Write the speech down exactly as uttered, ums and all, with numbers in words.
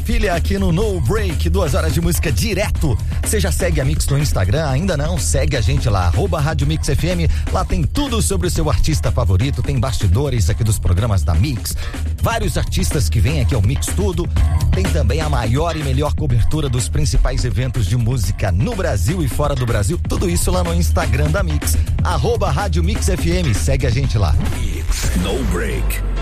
Filha aqui no No Break, duas horas de música direto. Você já segue a Mix no Instagram? Ainda não? Segue a gente lá, arroba Rádio Mix F M. Lá tem tudo sobre o seu artista favorito, tem bastidores aqui dos programas da Mix, vários artistas que vêm aqui ao Mix Tudo. Tem também a maior e melhor cobertura dos principais eventos de música no Brasil e fora do Brasil. Tudo isso lá no Instagram da Mix, arroba Rádio Mix F M. Segue a gente lá. Mix No Break.